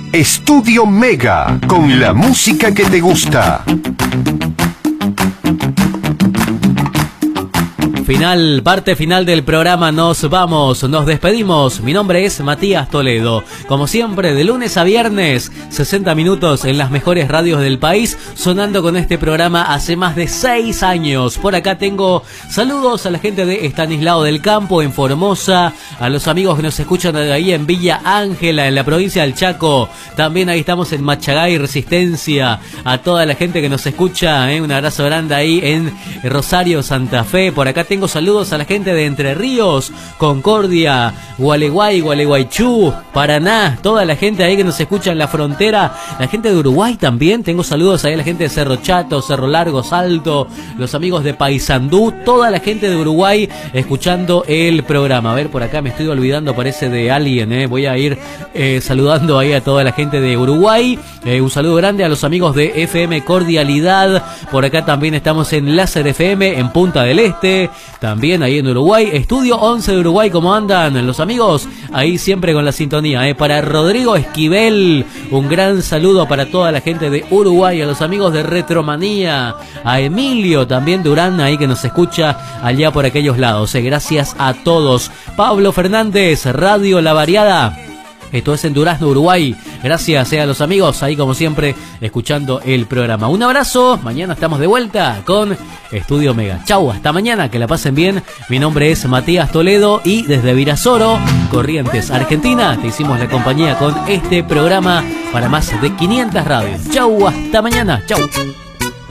Estudio Mega, con la música que te gusta. Parte final del programa, nos vamos, nos despedimos. Mi nombre es Matías Toledo. Como siempre, de lunes a viernes, 60 minutos en las mejores radios del país, sonando con este programa hace más de 6 años. Por acá tengo saludos a la gente de Estanislao del Campo, en Formosa, a los amigos que nos escuchan de ahí en Villa Ángela, en la provincia del Chaco. También ahí estamos en Machagay, Resistencia, a toda la gente que nos escucha, un abrazo grande ahí en Rosario, Santa Fe. Por acá tengo saludos a la gente de Entre Ríos, Concordia, Gualeguay, Gualeguaychú, Paraná, toda la gente ahí que nos escucha en la frontera, la gente de Uruguay también, tengo saludos ahí a la gente de Cerro Chato, Cerro Largo, Salto, los amigos de Paysandú, toda la gente de Uruguay escuchando el programa. A ver, por acá me estoy olvidando, parece de alguien, voy a ir saludando ahí a toda la gente de Uruguay, un saludo grande a los amigos de FM Cordialidad, por acá también estamos en Láser FM, en Punta del Este, también ahí en Uruguay, Estudio 11 de Uruguay, ¿cómo andan los amigos? Ahí siempre con la sintonía, para Rodrigo Esquivel, un gran saludo para toda la gente de Uruguay, a los amigos de Retromanía, a Emilio también Durán, ahí que nos escucha allá por aquellos lados, gracias a todos. Pablo Fernández, Radio La Variada. Esto es en Durazno, Uruguay. Gracias a los amigos ahí como siempre escuchando el programa. Un abrazo, mañana estamos de vuelta con Estudio Mega. Chau, hasta mañana, que la pasen bien. Mi nombre es Matías Toledo y desde Virasoro, Corrientes, Argentina, te hicimos la compañía con este programa para más de 500 radios. Chau, hasta mañana. Chau.